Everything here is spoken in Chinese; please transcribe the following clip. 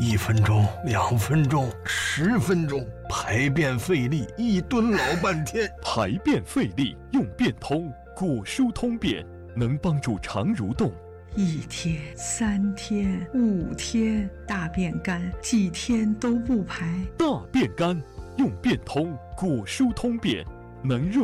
1分钟、2分钟、10分钟，排便费力，一蹲老半天。 排便费力，用便通果舒通便，能帮助肠蠕动。 1天、3天、5天，大便干，几天都不排。 大便干，用便通果舒通便，能润